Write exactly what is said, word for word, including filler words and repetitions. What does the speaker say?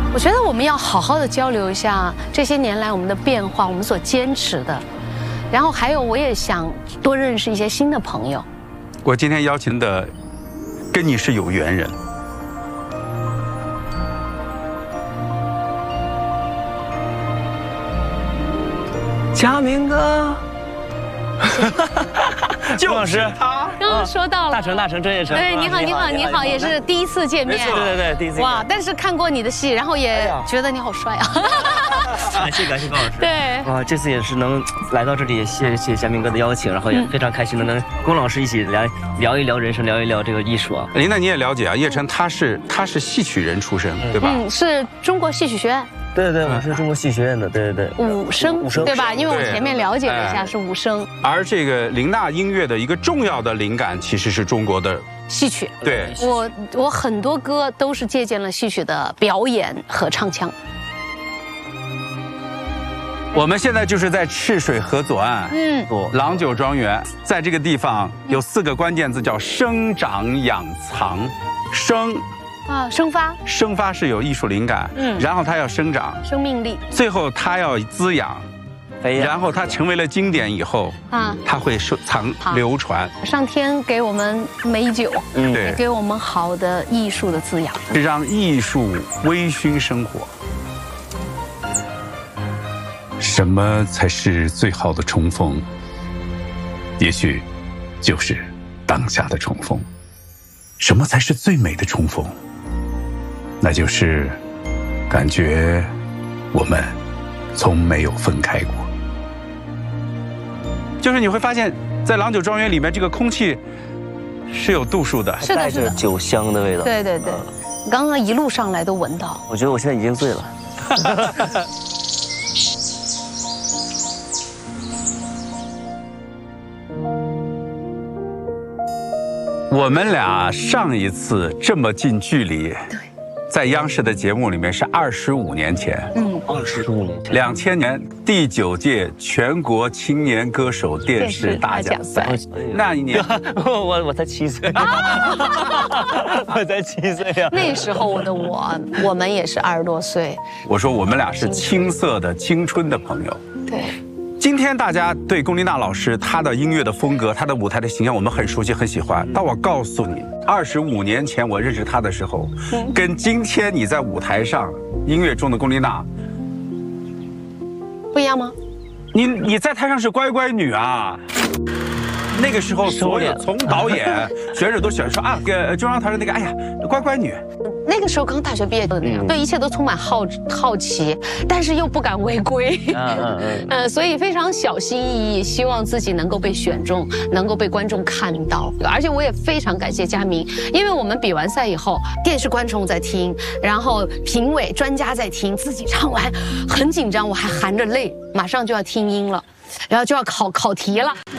我觉得我们要好好的交流一下这些年来我们的变化，我们所坚持的，然后还有我也想多认识一些新的朋友。 我今天邀请的，跟你是有缘人。 佳明哥， 就是他。 刚刚说到了大成，大成，郑业成。 对，你好，你好，你好，也是第一次见面。 对对对，第一次。 哇！但是看过你的戏，然后也觉得你好帅啊。 感谢感谢高老师。 对。 哇，这次也是能来到这里，谢谢佳明哥的邀请，然后也非常开心的能跟老师一起来聊一聊人生，聊一聊这个艺术啊。 琳娜，你也了解啊，叶晨他是他是戏曲人出身，对吧？ 嗯，是中国戏曲学院。 对对，我是中国戏剧学院的，对对对， 武生，武生对吧？因为我前面了解了一下，是武生。 而这个琳娜音乐的一个重要的灵感，其实是中国的戏曲。 对， 我我很多歌都是借鉴了戏曲的表演和唱腔。 我们现在就是在赤水河左岸，嗯，郎酒庄园，在这个地方有四个关键字，叫生长养藏，生。 啊，生发， 生发是有艺术灵感，嗯，然后它要生长， 生命力， 最后它要滋养，然后它成为了经典以后，啊，它会收藏流传。 上天给我们美酒，嗯，也给我们好的艺术的滋养， 是让艺术微醺生活。什么才是最好的重逢？也许，就是当下的重逢。什么才是最美的重逢？那就是感觉我们从没有分开过。就是你会发现在郎酒庄园里面，这个空气是有度数的， 是的，是的， 酒香的味道。对对对，刚刚一路上来都闻到。 我觉得我现在已经醉了。 我们俩上一次这么近距离，对，在央视的节目里面是二十五年前， 嗯，二十五年前， 两千年第九届全国青年歌手电视大奖赛，那一年我我才七岁，我才七岁呀。 那时候的我，我们也是二十多岁。 我说我们俩是青涩的青春的朋友， 对。 今天大家对龚琳娜老师她的音乐的风格、她的舞台的形象，我们很熟悉、很喜欢。但我告诉你，二十五年前我认识她的时候，跟今天你在舞台上音乐中的龚琳娜不一样吗？ 你你在台上是乖乖女啊。那个时候，所有从导演、选手都喜欢说啊，个中央台的那个，哎呀，乖乖女。 那个时候刚大学毕业的那样，对一切都充满好好奇，但是又不敢违规，嗯嗯嗯，所以非常小心翼翼，希望自己能够被选中，能够被观众看到。而且我也非常感谢佳明，因为我们比完赛以后，电视观众在听，然后评委、专家在听，自己唱完很紧张，我还含着泪，马上就要听音了，然后就要考考题了。